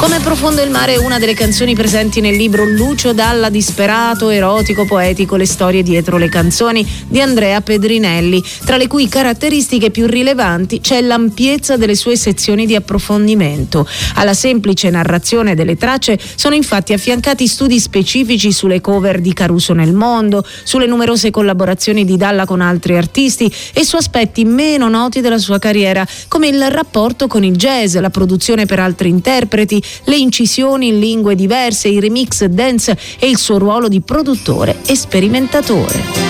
Come profondo il mare è una delle canzoni presenti nel libro Lucio Dalla, disperato, erotico, poetico, le storie dietro le canzoni di Andrea Pedrinelli, tra le cui caratteristiche più rilevanti c'è l'ampiezza delle sue sezioni di approfondimento. Alla semplice narrazione delle tracce sono infatti affiancati studi specifici sulle cover di Caruso nel mondo, sulle numerose collaborazioni di Dalla con altri artisti e su aspetti meno noti della sua carriera, come il rapporto con il jazz, la produzione per altri interpreti, le incisioni in lingue diverse, i remix dance e il suo ruolo di produttore e sperimentatore.